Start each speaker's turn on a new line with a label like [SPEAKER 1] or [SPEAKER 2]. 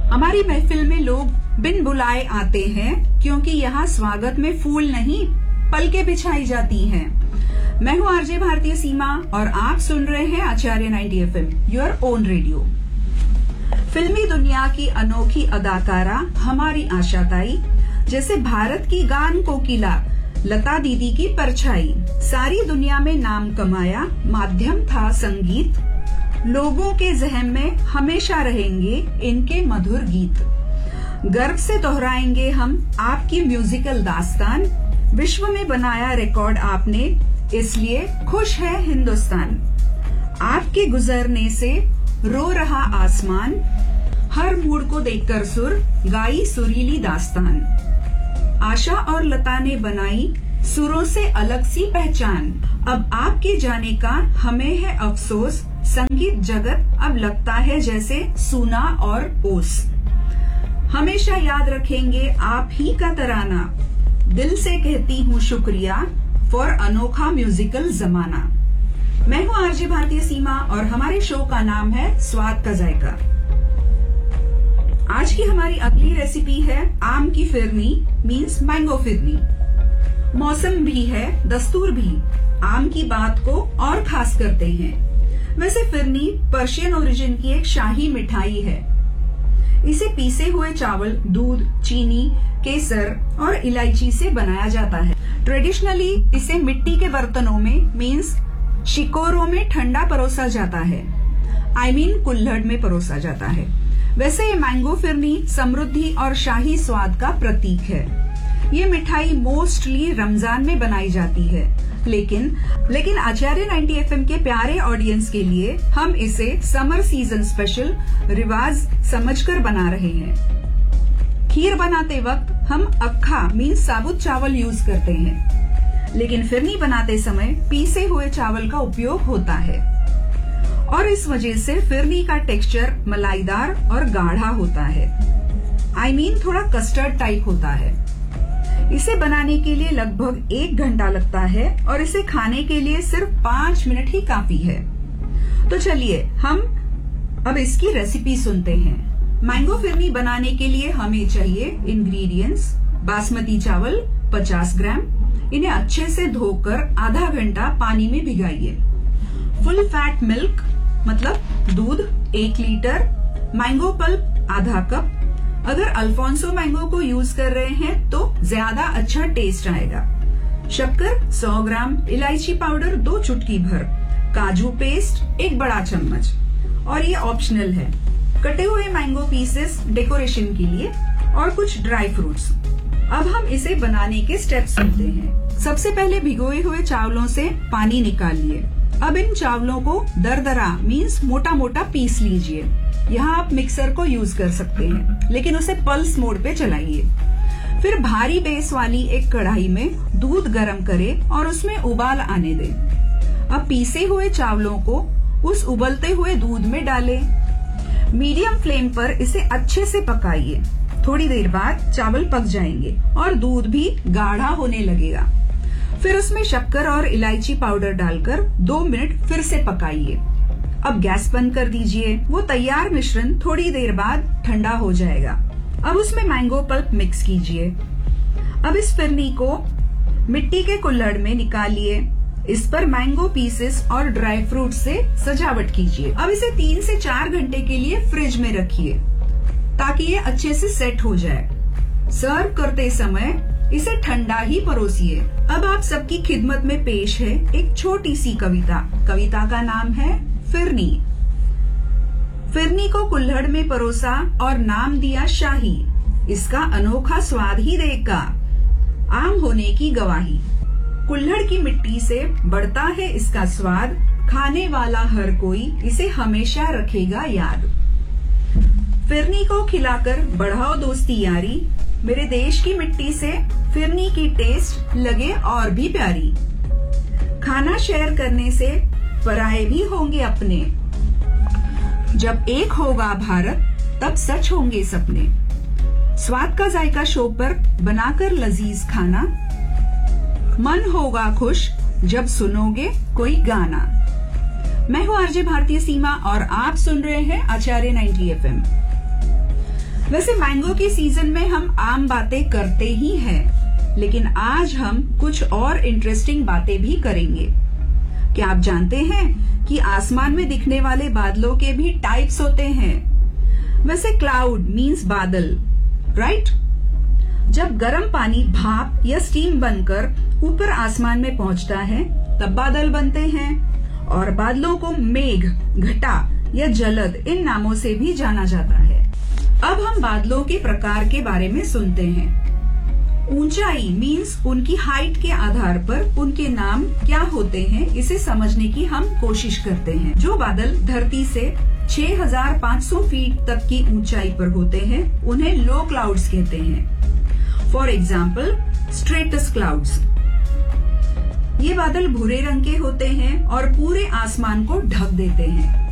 [SPEAKER 1] हमारी महफिल में लोग बिन बुलाए आते हैं, क्योंकि यहाँ स्वागत में फूल नहीं पलके बिछाई जाती हैं। मैं हूँ आरजे भारतीय सीमा और आप सुन रहे हैं आचार्य 90 FM, योर ओन रेडियो। फिल्मी दुनिया की अनोखी अदाकारा हमारी आशाताई, जैसे भारत की गान कोकिला लता दीदी की परछाई। सारी दुनिया में नाम कमाया माध्यम था संगीत, लोगों के ज़हन में हमेशा रहेंगे इनके मधुर गीत। गर्व से दोहराएंगे हम आपकी म्यूजिकल दास्तान, विश्व में बनाया रिकॉर्ड आपने, इसलिए खुश है हिंदुस्तान। आपके गुजरने से रो रहा आसमान, हर मूड को देखकर सुर गाई सुरीली दास्तान। आशा और लता ने बनाई सुरों से अलग सी पहचान, अब आपके जाने का हमें है अफसोस, संगीत जगत अब लगता है जैसे सूना और ओस। हमेशा याद रखेंगे आप ही का तराना, दिल से कहती हूँ शुक्रिया फॉर अनोखा म्यूजिकल जमाना। मैं हूँ आरजे भारतीय सीमा और हमारे शो का नाम है स्वाद का जायका। आज की हमारी अगली रेसिपी है आम की फिरनी मीन्स मैंगो फिरनी। मौसम भी है, दस्तूर भी, आम की बात को और खास करते हैं। वैसे फिरनी पर्शियन ओरिजिन की एक शाही मिठाई है। इसे पीसे हुए चावल, दूध, चीनी, केसर और इलायची से बनाया जाता है। ट्रेडिशनली इसे मिट्टी के बर्तनों में मीन्स शिकोरों में ठंडा परोसा जाता है, कुल्हड़ में परोसा जाता है। वैसे ये मैंगो फिरनी समृद्धि और शाही स्वाद का प्रतीक है। ये मिठाई मोस्टली रमजान में बनाई जाती है, लेकिन आचार्य 90 FM के प्यारे ऑडियंस के लिए हम इसे समर सीजन स्पेशल रिवाज समझकर बना रहे हैं। खीर बनाते वक्त हम अक्खा मीन्स साबुत चावल यूज करते हैं, लेकिन फिरनी बनाते समय पीसे हुए चावल का उपयोग होता है और इस वजह से फिरनी का टेक्सचर मलाईदार और गाढ़ा होता है। थोड़ा कस्टर्ड टाइप होता है। इसे बनाने के लिए लगभग 1 घंटा लगता है और इसे खाने के लिए सिर्फ 5 मिनट ही काफी है। तो चलिए हम अब इसकी रेसिपी सुनते हैं। मैंगो फिरनी बनाने के लिए हमें चाहिए इंग्रेडिएंट्स: बासमती चावल 50 ग्राम, इन्हें अच्छे से धोकर आधा घंटा पानी में भिगाइए। फुल फैट मिल्क मतलब दूध 1 लीटर, मैंगो पल्प आधा कप। अगर अल्फोंसो मैंगो को यूज कर रहे हैं तो ज्यादा अच्छा टेस्ट आएगा। शक्कर 100 ग्राम, इलायची पाउडर 2 चुटकी भर, काजू पेस्ट 1 बड़ा चम्मच, और ये ऑप्शनल है। कटे हुए मैंगो पीसेस डेकोरेशन के लिए और कुछ ड्राई फ्रूट्स। अब हम इसे बनाने के स्टेप्स सुनते हैं। सबसे पहले भिगोए हुए चावलों से पानी निकालिए। अब इन चावलों को दरदरा मीन्स मोटा मोटा पीस लीजिए। यहाँ आप मिक्सर को यूज कर सकते हैं, लेकिन उसे पल्स मोड पे चलाइए। फिर भारी बेस वाली एक कढ़ाई में दूध गर्म करें और उसमें उबाल आने दें। अब पीसे हुए चावलों को उस उबलते हुए दूध में डालें। मीडियम फ्लेम पर इसे अच्छे से पकाइए। थोड़ी देर बाद चावल पक जाएंगे और दूध भी गाढ़ा होने लगेगा। फिर उसमें शक्कर और इलायची पाउडर डालकर 2 मिनट फिर से पकाइए। अब गैस बंद कर दीजिए। वो तैयार मिश्रण थोड़ी देर बाद ठंडा हो जाएगा। अब उसमें मैंगो पल्प मिक्स कीजिए। अब इस फिरनी को मिट्टी के कुल्हड़ में निकालिए। इस पर मैंगो पीसेस और ड्राई फ्रूट से सजावट कीजिए। अब इसे 3 से 4 घंटे के लिए फ्रिज में रखिए ताकि ये अच्छे से सेट हो जाए। सर्व करते समय इसे ठंडा ही परोसिए। अब आप सबकी खिदमत में पेश है एक छोटी सी कविता। कविता का नाम है फिरनी। फिरनी को कुल्हड़ में परोसा और नाम दिया शाही, इसका अनोखा स्वाद ही देगा आम होने की गवाही। कुल्हड़ की मिट्टी से बढ़ता है इसका स्वाद, खाने वाला हर कोई इसे हमेशा रखेगा याद। फिरनी को खिलाकर बढ़ाओ दोस्ती यारी, मेरे देश की मिट्टी से फिरनी की टेस्ट लगे और भी प्यारी। खाना शेयर करने से पराये भी होंगे अपने, जब एक होगा भारत तब सच होंगे सपने। स्वाद का जायका शो पर बनाकर लजीज खाना, मन होगा खुश जब सुनोगे कोई गाना। मैं हूँ आरजे भारतीय सीमा और आप सुन रहे हैं आचार्य 90 FM। वैसे मैंगो के सीजन में हम आम बातें करते ही हैं, लेकिन आज हम कुछ और इंटरेस्टिंग बातें भी करेंगे। क्या आप जानते हैं कि आसमान में दिखने वाले बादलों के भी टाइप्स होते हैं? वैसे क्लाउड मीन्स बादल, राइट? जब गर्म पानी भाप या स्टीम बनकर ऊपर आसमान में पहुंचता है तब बादल बनते हैं, और बादलों को मेघ, घटा या जलद इन नामों से भी जाना जाता है। अब हम बादलों के प्रकार के बारे में सुनते हैं। ऊंचाई मीन्स उनकी हाइट के आधार पर उनके नाम क्या होते हैं, इसे समझने की हम कोशिश करते हैं। जो बादल धरती से 6,500 फीट तक की ऊंचाई पर होते हैं उन्हें लो क्लाउड्स कहते हैं। For example स्ट्रेटस clouds. ये बादल भूरे रंग के होते हैं और पूरे आसमान को ढक देते हैं।